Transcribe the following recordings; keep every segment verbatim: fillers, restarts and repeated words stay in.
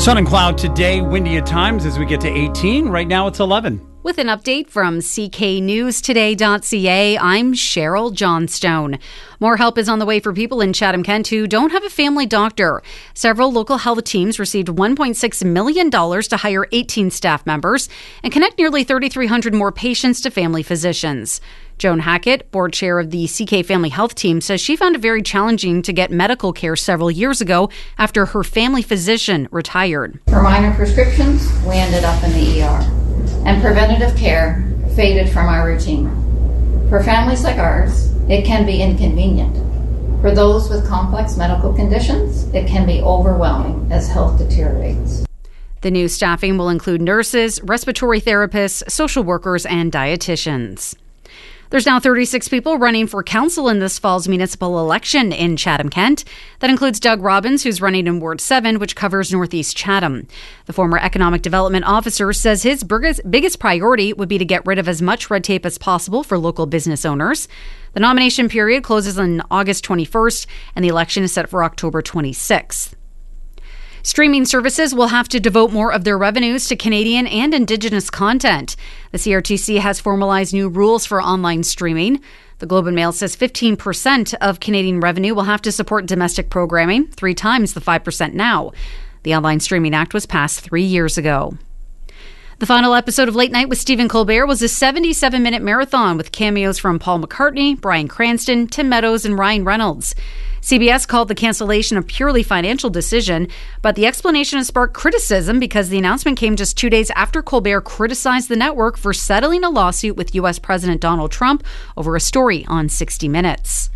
Sun and cloud today, windy at times as we get to eighteen. Right now it's eleven. With an update from C K News Today dot C A, I'm Cheryl Johnstone. More help is on the way for people in Chatham-Kent who don't have a family doctor. Several local health teams received one point six million dollars to hire eighteen staff members and connect nearly thirty-three hundred more patients to family physicians. Joan Hackett, board chair of the C K Family Health Team, says she found it very challenging to get medical care several years ago after her family physician retired. For minor prescriptions, we ended up in the E R, and preventative care faded from our routine. For families like ours, it can be inconvenient. For those with complex medical conditions, it can be overwhelming as health deteriorates. The new staffing will include nurses, respiratory therapists, social workers, and dietitians. There's now thirty-six people running for council in this fall's municipal election in Chatham-Kent. That includes Doug Robbins, who's running in Ward seven, which covers Northeast Chatham. The former economic development officer says his biggest, biggest priority would be to get rid of as much red tape as possible for local business owners. The nomination period closes on August twenty-first, and the election is set for October twenty-sixth. Streaming services will have to devote more of their revenues to Canadian and Indigenous content. The C R T C has formalized new rules for online streaming. The Globe and Mail says fifteen percent of Canadian revenue will have to support domestic programming, three times the five percent now. The Online Streaming Act was passed three years ago. The final episode of Late Night with Stephen Colbert was a seventy-seven minute marathon with cameos from Paul McCartney, Bryan Cranston, Tim Meadows, and Ryan Reynolds. C B S called the cancellation a purely financial decision, but the explanation has sparked criticism because the announcement came just two days after Colbert criticized the network for settling a lawsuit with U S President Donald Trump over a story on sixty minutes.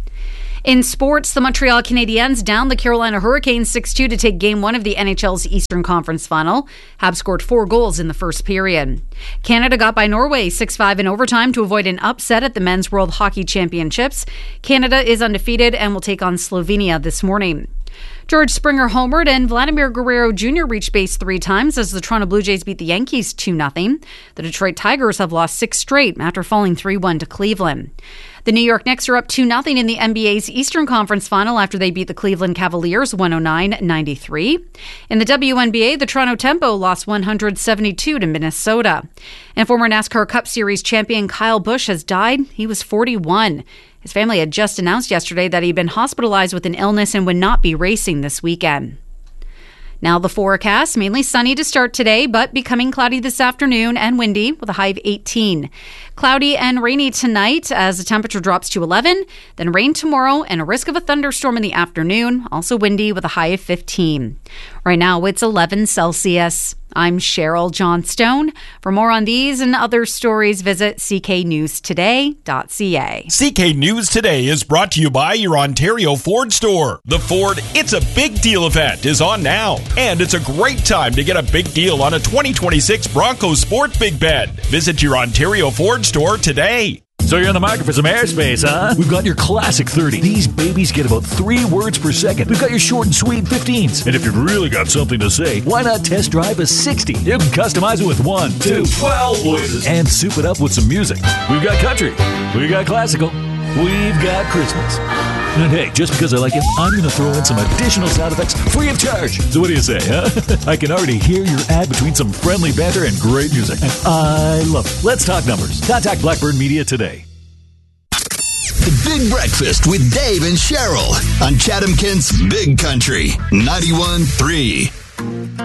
In sports, the Montreal Canadiens downed the Carolina Hurricanes six two to take Game one of the N H L's Eastern Conference Final. Habs scored four goals in the first period. Canada got by Norway six five in overtime to avoid an upset at the Men's World Hockey Championships. Canada is undefeated and will take on Slovenia this morning. George Springer homered and Vladimir Guerrero Junior reached base three times as the Toronto Blue Jays beat the Yankees two nothing. The Detroit Tigers have lost six straight after falling three one to Cleveland. The New York Knicks are up two nothing in the N B A's Eastern Conference Final after they beat the Cleveland Cavaliers one oh nine ninety-three. In the W N B A, the Toronto Tempo lost one seventy-two to Minnesota. And former NASCAR Cup Series champion Kyle Busch has died. He was forty-one. His family had just announced yesterday that he'd been hospitalized with an illness and would not be racing this weekend. Now the forecast, mainly sunny to start today, but becoming cloudy this afternoon and windy with a high of eighteen. Cloudy and rainy tonight as the temperature drops to eleven, then rain tomorrow and a risk of a thunderstorm in the afternoon, also windy with a high of fifteen. Right now it's eleven Celsius. I'm Cheryl Johnstone. For more on these and other stories, visit C K News Today dot C A. C K News Today is brought to you by your Ontario Ford store. The Ford It's a Big Deal event is on now, and it's a great time to get a big deal on a twenty twenty-six Bronco Sport Big Bed. Visit your Ontario Ford store today. So you're in the market for some airspace, huh? We've got your classic thirty. These babies get about three words per second. We've got your short and sweet fifteens. And if you've really got something to say, why not test drive a sixty? You can customize it with one, two, twelve voices. And soup it up with some music. We've got country. We've got classical. We've got Christmas. And hey, just because I like it, I'm going to throw in some additional sound effects free of charge. So what do you say, huh? I can already hear your ad between some friendly banter and great music. And I love it. Let's talk numbers. Contact Blackbird Media today. The Big Breakfast with Dave and Cheryl on Chatham-Kent's Big Country ninety-one point three.